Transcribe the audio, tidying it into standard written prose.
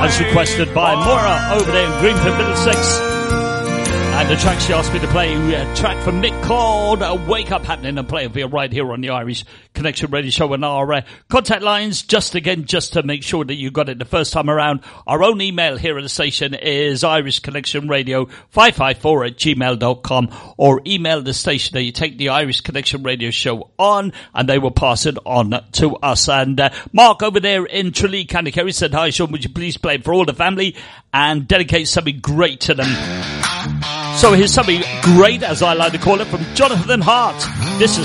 as requested by Maura over there in Greenfield, Middlesex. And the track she asked me to play, a track from Mick called Wake Up, happening and playing for you right here on the Irish Connection Radio Show. And our contact lines, just to make sure that you got it the first time around, our own email here at the station is irishconnectionradio554@gmail.com, or email the station that you take the Irish Connection Radio Show on, and they will pass it on to us. And Mark over there in Tralee, County Kerry said, hi Sean, would you please play it for all the family and dedicate something great to them. So here's something great, as I like to call it, from Jonathan Hart. This is